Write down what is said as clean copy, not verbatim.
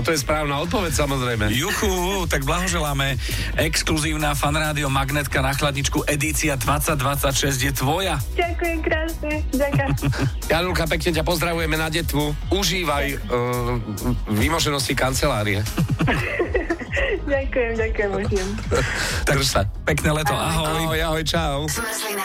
A to je správna odpoveď, samozrejme. Juchu, tak blahoželáme. Exkluzívna fanrádio magnetka na chladničku edícia 2026 je tvoja. Ďakujem krásne. Ďakujem. Janulka, pekne ťa pozdravujeme na detvu. Užívaj výmoženosti kancelárie. Ďakujem, užijem. Tak sa. Pekné leto, ahoj. Ahoj, čau.